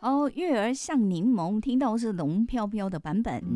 好，月儿像柠檬，听到是龙飘飘的版本。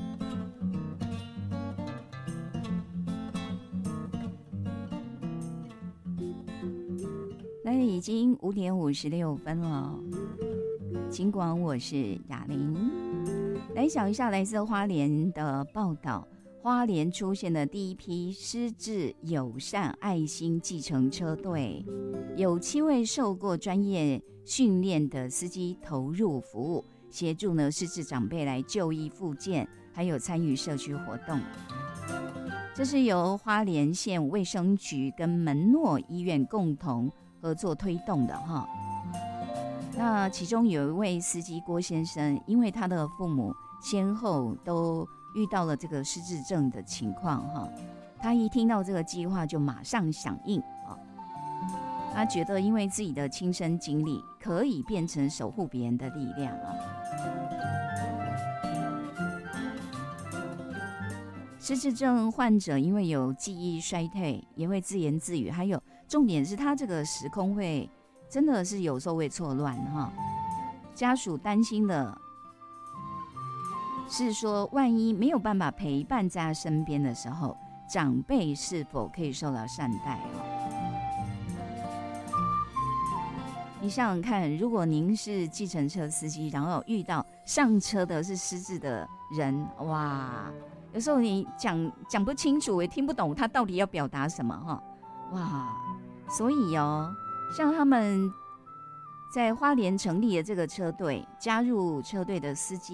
那已经5:56了，尽管我是雅玲。来想一下来自花莲的报道，花莲出现的第一批失智友善爱心计程车队，有7位受过专业训练的司机投入服务，协助失智长辈来就医复健，还有参与社区活动。这是由花莲县卫生局跟门诺医院共同合作推动的哈。那其中有一位司机郭先生，因为他的父母先后都遇到了这个失智症的情况哈，他一听到这个计划就马上响应啊。他觉得因为自己的亲身经历，可以变成守护别人的力量啊。失智症患者因为有记忆衰退，也会自言自语，还有重点是他这个时空会真的是有时候会错乱哈。家属担心的是说，万一没有办法陪伴在他身边的时候，长辈是否可以受到善待哦？你想想看，如果您是计程车司机，然后遇到上车的是失智的人，哇，有时候你讲不清楚，也听不懂他到底要表达什么哈，哇，所以像他们在花莲成立的这个车队，加入车队的司机